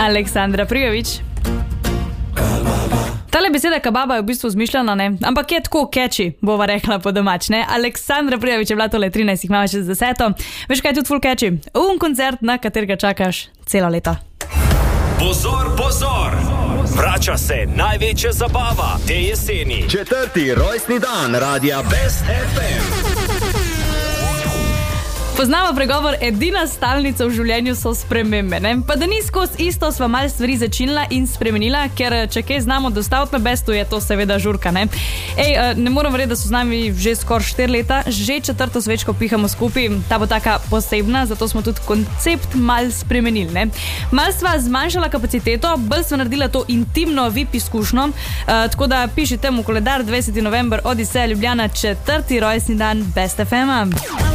Aleksandra Prijović. Tale beseda kababa je v bistvu zmišljena, ne? Ampak je tako catchy, bova rekla po domač, ne? Aleksandra Prijović je bila tole 13, imamo še z 10. Veš kaj je tudi full catchy? Koncert, na katerega čakaš celo leto. Pozor, pozor! Vrača se največja zabava te jeseni. 4. rojstni dan Radia Best FM. Poznamo pregovor, edina stalnica v življenju so spremembe, ne? Pa da ni skozi isto, sva malo stvari začinila in spremenila, ker če kaj znamo dostaviti na Bestu, je to seveda žurka, ne? Ne moram verjeti, da so z nami že skoraj 4 leta, že 4. svečko pihamo skupaj, ta bo taka posebna, zato smo tudi koncept malo spremenili, ne? Mal sva zmanjšala kapaciteto, bolj sva naredila to intimno VIP izkušnjo, tako da pišite v koledar 20. november Odiseja Ljubljana, 4. rojstni dan Best FM-a.